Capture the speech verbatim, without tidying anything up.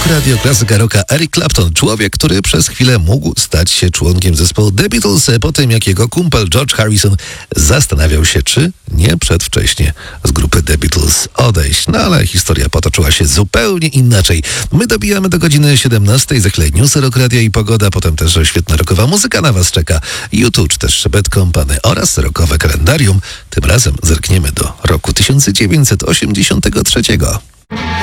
Rok Radio Klasyka Rocka Eric Clapton. Człowiek, który przez chwilę mógł stać się członkiem zespołu The Beatles po tym, jak jego kumpel George Harrison zastanawiał się, czy nie przedwcześnie z grupy The Beatles odejść. No ale historia potoczyła się zupełnie inaczej. My dobijamy do godziny siedemnastej. Za chwilę newsy Rock Radio i pogoda, potem też świetna rockowa muzyka na was czeka. YouTube, czy też Szybet Kompany oraz rockowe kalendarium. Tym razem zerkniemy do roku tysiąc dziewięćset osiemdziesiątego trzeciego.